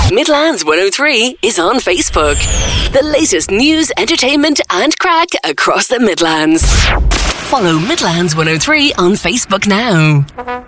Midlands 103 is on Facebook. The latest news, entertainment and crack across the Midlands. Follow Midlands 103 on Facebook now.